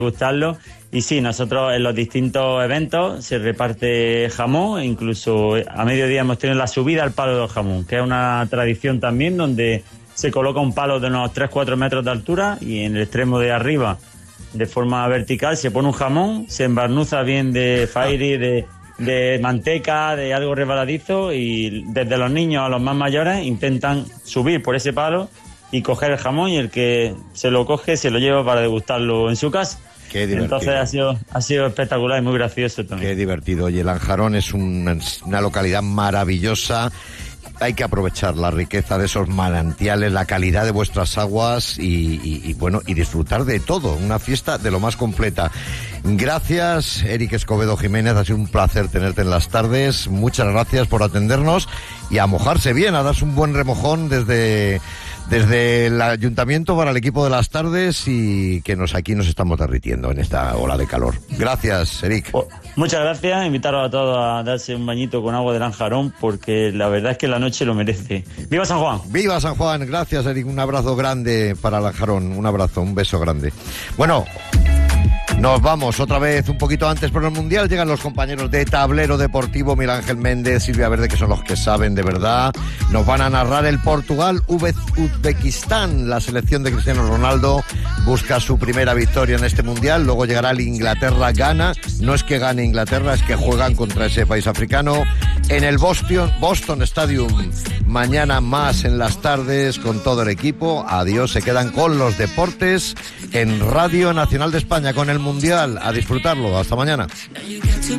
gustarlo. Y sí, nosotros en los distintos eventos se reparte jamón, incluso a mediodía hemos tenido la subida al palo del jamón, que es una tradición también donde se coloca un palo de unos 3-4 metros de altura y en el extremo de arriba, de forma vertical, se pone un jamón, se embarnuza bien de fairy, de manteca, de algo resbaladizo, y desde los niños a los más mayores intentan subir por ese palo y coger el jamón, y el que se lo coge se lo lleva para degustarlo en su casa. Qué divertido. Entonces ha sido espectacular y muy gracioso también. Qué divertido. Oye, Lanjarón es una localidad maravillosa. Hay que aprovechar la riqueza de esos manantiales, la calidad de vuestras aguas y bueno, y disfrutar de todo. Una fiesta de lo más completa. Gracias, Eric Escobedo Jiménez. Ha sido un placer tenerte en las tardes. Muchas gracias por atendernos y a mojarse bien, a darse un buen remojón desde el ayuntamiento para el equipo de las tardes, y que aquí nos estamos derritiendo en esta ola de calor. Gracias, Eric. Muchas gracias, invitaros a todos a darse un bañito con agua de Lanjarón, porque la verdad es que la noche lo merece. ¡Viva San Juan! ¡Viva San Juan! Gracias, Eric, un abrazo grande para Lanjarón, un abrazo, un beso grande. Bueno, nos vamos otra vez un poquito antes por el Mundial. Llegan los compañeros de Tablero Deportivo, Miguel Ángel Méndez, Silvia Verde, que son los que saben de verdad. Nos van a narrar el Portugal-Uzbekistán. La selección de Cristiano Ronaldo busca su primera victoria en este Mundial. Luego llegará el Inglaterra-Ghana. No es que gane Inglaterra, es que juegan contra ese país africano en el Boston Stadium. Mañana más en las tardes con todo el equipo. Adiós, se quedan con los deportes en Radio Nacional de España, con el Mundial. A disfrutarlo. Hasta mañana.